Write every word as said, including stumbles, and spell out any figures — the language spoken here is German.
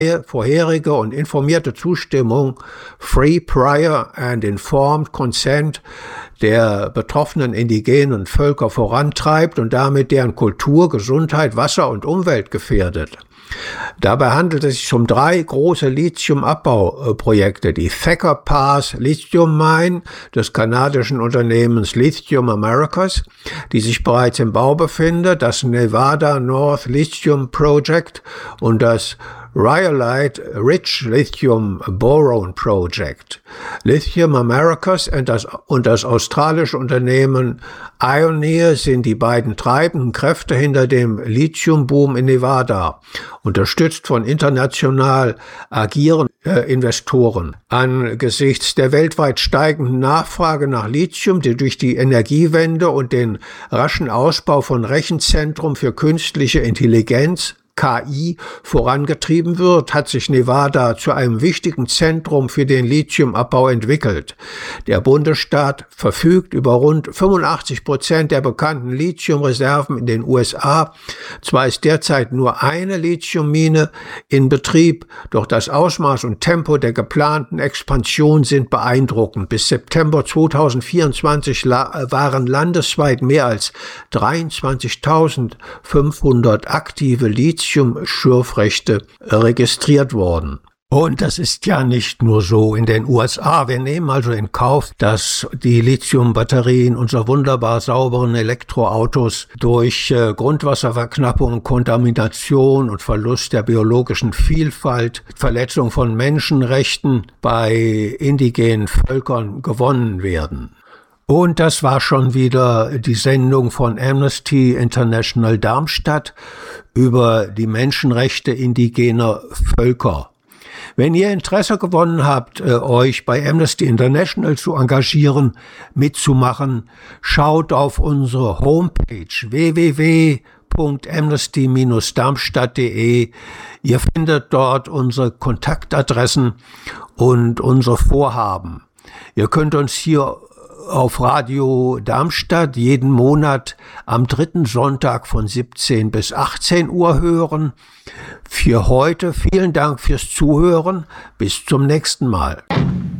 vorherige und informierte Zustimmung, Free, Prior and Informed Consent, der betroffenen indigenen Völker vorantreibt und damit deren Kultur, Gesundheit, Wasser und Umwelt gefährdet. Dabei handelt es sich um drei große Lithiumabbauprojekte. Die Thacker Pass Lithium Mine des kanadischen Unternehmens Lithium Americas, die sich bereits im Bau befindet, das Nevada North Lithium Project und das Rhyolite Ridge Lithium Boron Project. Lithium Americas und das, und das australische Unternehmen Ioneer sind die beiden treibenden Kräfte hinter dem Lithiumboom in Nevada, unterstützt von international agierenden äh, Investoren. Angesichts der weltweit steigenden Nachfrage nach Lithium, die durch die Energiewende und den raschen Ausbau von Rechenzentren für künstliche Intelligenz K I vorangetrieben wird, hat sich Nevada zu einem wichtigen Zentrum für den Lithiumabbau entwickelt. Der Bundesstaat verfügt über rund fünfundachtzig Prozent der bekannten Lithiumreserven in den U S A. Zwar ist derzeit nur eine Lithiummine in Betrieb, doch das Ausmaß und Tempo der geplanten Expansion sind beeindruckend. Bis September zweitausendvierundzwanzig waren landesweit mehr als dreiundzwanzigtausendfünfhundert aktive Lithium Lithium-Schürfrechte registriert worden. Und das ist ja nicht nur so in den U S A. Wir nehmen also in Kauf, dass die Lithium-Batterien unserer wunderbar sauberen Elektroautos durch äh, Grundwasserverknappung, Kontamination und Verlust der biologischen Vielfalt, Verletzung von Menschenrechten bei indigenen Völkern gewonnen werden. Und das war schon wieder die Sendung von Amnesty International Darmstadt über die Menschenrechte indigener Völker. Wenn ihr Interesse gewonnen habt, euch bei Amnesty International zu engagieren, mitzumachen, schaut auf unsere Homepage w w w punkt amnesty dash darmstadt punkt de. Ihr findet dort unsere Kontaktadressen und unsere Vorhaben. Ihr könnt uns hier auf Radio Darmstadt jeden Monat am dritten Sonntag von siebzehn bis achtzehn Uhr hören. Für heute vielen Dank fürs Zuhören. Bis zum nächsten Mal.